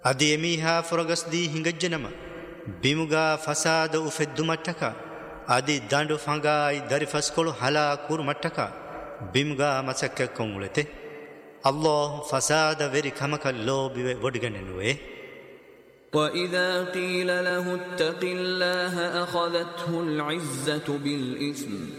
ಅದಿ ಎಮೀಹಾ ಫುರಗಸ್ದಿ ಹಿಂಗಜ್ಜನಮ ಬಿಮುಗಾ ಫಸಾದ ಉಫೆದ್ದು ಮಟ್ಟಕ ಅದಿ ದಂಡು ಫಂಗಾಯಿ ದರಿ ಫಸ್ಕೊಳು ಹಲಾ ಕೂರು ಮಟ್ಟಕ ಬಿಮುಗಾ ಮಸಕ್ಕ ಕೊಂಗುಳೆತೆ ಅಲ್ಲಾಹ್ ಫಸಾದ ವೆರಿ ಕಮಕಲ್ಲೋ ಬಿವೆ ಒಡ್ಗನೆನುವೆ. وَإِذَا قِيلَ لَهُ اتَّقِ اللَّهَ أَخَذَتْهُ الْعِزَّةُ بِالْإِثْمِ